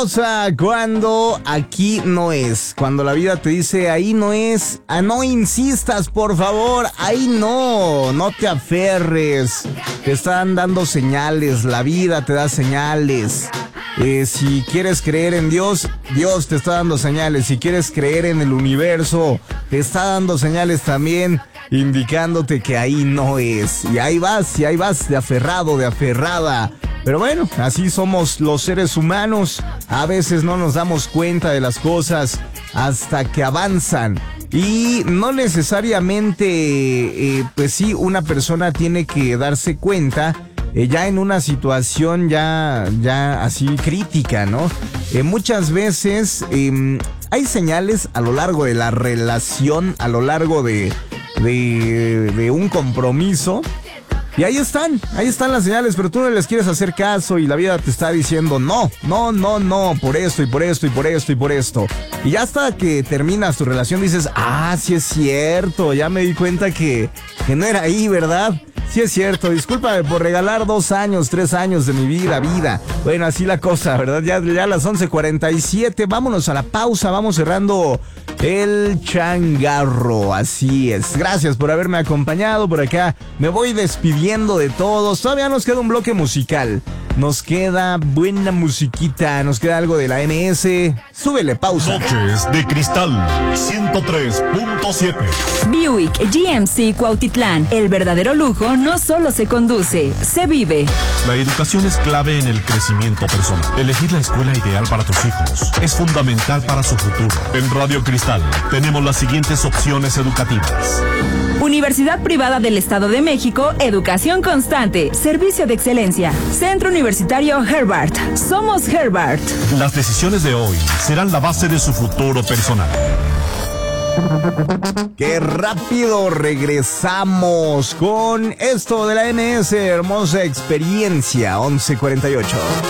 cosa cuando aquí no es. Cuando la vida te dice ahí no es, no insistas, por favor, ahí no te aferres. Te están dando señales, la vida te da señales. Si quieres creer en Dios, Dios te está dando señales. Si quieres creer en el universo, te está dando señales también, indicándote que ahí no es. Y ahí vas, de aferrado, de aferrada. Pero bueno, así somos los seres humanos. A veces no nos damos cuenta de las cosas hasta que avanzan. Y no necesariamente, pues sí, una persona tiene que darse cuenta ya en una situación ya así crítica, ¿no? Muchas veces hay señales a lo largo de la relación, a lo largo de un compromiso. Y ahí están las señales, pero tú no les quieres hacer caso y la vida te está diciendo no, por esto y por esto y por esto y por esto. Y ya hasta que terminas tu relación dices, sí es cierto, ya me di cuenta que no era ahí, ¿verdad? Sí es cierto, discúlpame por regalar 2 años, 3 años de mi vida. Bueno, así la cosa, ¿verdad? Ya a las 11:47, vámonos a la pausa, vamos cerrando el changarro, así es. Gracias por haberme acompañado por acá. Me voy despidiendo de todos. Todavía nos queda un bloque musical. Nos queda buena musiquita, nos queda algo de la MS. Súbele pausa. Noches de Cristal 103.7. Buick GMC Cuautitlán. El verdadero lujo no solo se conduce, se vive. La educación es clave en el crecimiento personal. Elegir la escuela ideal para tus hijos es fundamental para su futuro. En Radio Cristal tenemos las siguientes opciones educativas. Universidad Privada del Estado de México, educación constante, servicio de excelencia. Centro Universitario Herbart. Somos Herbart. Las decisiones de hoy serán la base de su futuro personal. ¡Qué rápido! Regresamos con esto de la MS. Hermosa experiencia. 11:48.